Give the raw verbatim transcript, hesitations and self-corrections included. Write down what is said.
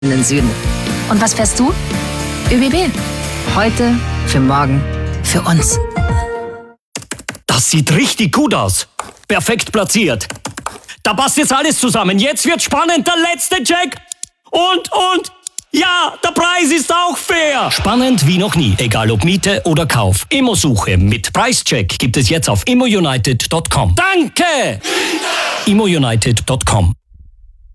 in den Süden. Und was fährst du? ÖBB. Heute, für morgen, für uns. Das sieht richtig gut aus. Perfekt platziert. Da passt jetzt alles zusammen. Jetzt wird spannend. Der letzte Check. Und, und... Ja, der Preis ist auch fair. Spannend wie noch nie. Egal ob Miete oder Kauf. Immosuche mit Preischeck gibt es jetzt auf immo united punkt com. Danke! immo united punkt com